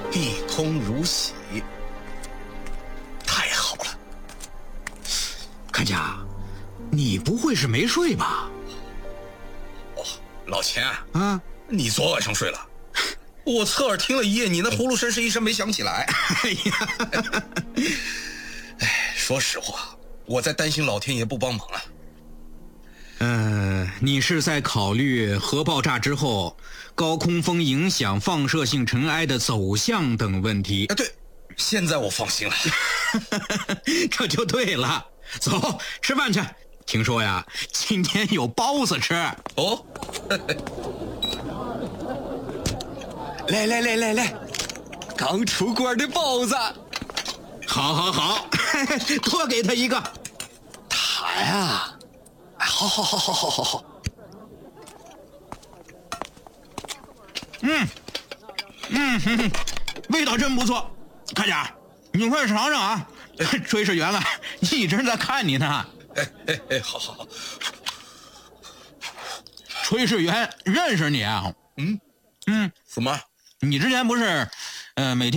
碧空如洗。太好了。 看家，你不会是没睡吧？ 哦，老钱啊， 你昨晚上睡了？我侧耳听了一夜，你那葫芦声是一声没响起来。 哎呀， 说实话，我在担心老天爷不帮忙啊。 你是在考虑核爆炸之后高空风影响放射性尘埃的走向等问题？ 对，现在我放心了。 这就对了，走，吃饭去。听说呀，今天有包子吃。 哦， 来，刚出锅的包子。 好，多给他一个。 他呀，好。 味道真不错。看家，你快尝尝啊！炊事员啊，一直在看你呢。 好。 炊事员认识你啊？ 怎么？ 你之前不是每天